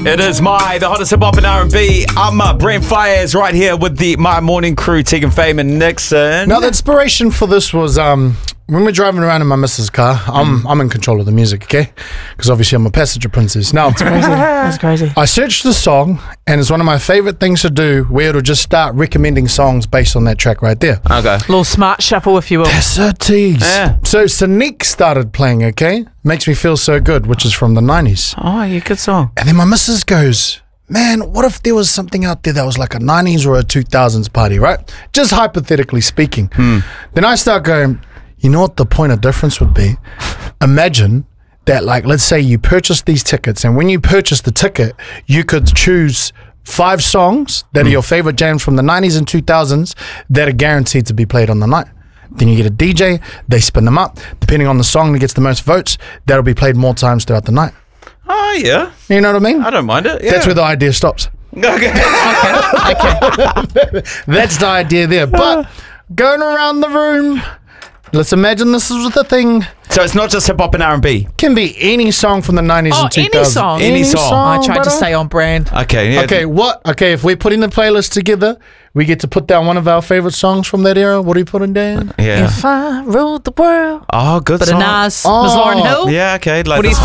It is the hottest hip hop and R&B. I'm Brent Fires right here with the My Morning crew, Tegan Fame and Nixon. Now, the inspiration for this was when we're driving around in my missus' car. I'm in control of the music, okay? Because obviously I'm a passenger princess. Now, That's crazy. I searched the song, and it's one of my favorite things to do, where it'll just start recommending songs based on that track right there. Okay. Little smart shuffle, if you will. That's a tease. Yeah. So Sonique started playing, okay? Makes Me Feel So Good, which is from the 90s. Oh, yeah, good song. And then my missus goes, man, what if there was something out there that was like a 90s or a 2000s party, right? Just hypothetically speaking. Then I start going, you know what the point of difference would be? Imagine that, like, let's say you purchase these tickets, and when you purchase the ticket, you could choose 5 songs that are your favorite jams from the 90s and 2000s that are guaranteed to be played on the night. Then you get a DJ, they spin them up. Depending on the song that gets the most votes, that'll be played more times throughout the night. Oh, yeah. You know what I mean? I don't mind it. Yeah. That's where the idea stops. Okay. That's the idea there. But going around the room, let's imagine this is the thing. So it's not just hip hop and R&B. Can be any song from the 90s Oh, and 2000s. any song. Any song. I tried to brother. stay on brand. Okay. Yeah. Okay, Okay, if we're putting the playlist together, we get to put down one of our favorite songs from that era. What are you putting down? Yeah. If I ruled the world. Oh, good But a song. Nas, Oh. Miss Lauryn Hill. Yeah. Okay. Like What do you this